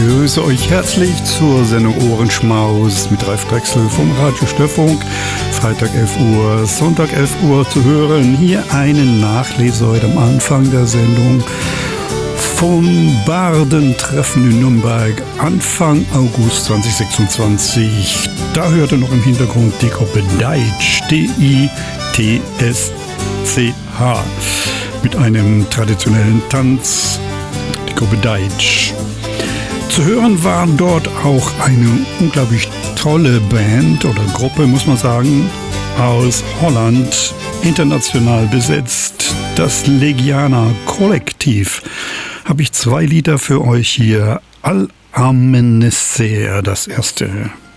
begrüße euch herzlich zur Sendung Ohrenschmaus mit Ralf Drechsel vom Radio Störfunk. Freitag 11 Uhr, Sonntag 11 Uhr zu hören. Hier einen Nachleser heute am Anfang der Sendung vom Bardentreffen in Nürnberg Anfang August 2026. Da hörte noch im Hintergrund die Gruppe Deitsch, D-I-T-S-C-H, mit einem traditionellen Tanz, die Gruppe Deitsch. Zu hören war dort auch eine unglaublich tolle Band oder Gruppe, muss man sagen, aus Holland, international besetzt, das Legiana Kollektiv. Habe ich 2 Lieder für euch hier. Al Amanecer, das erste.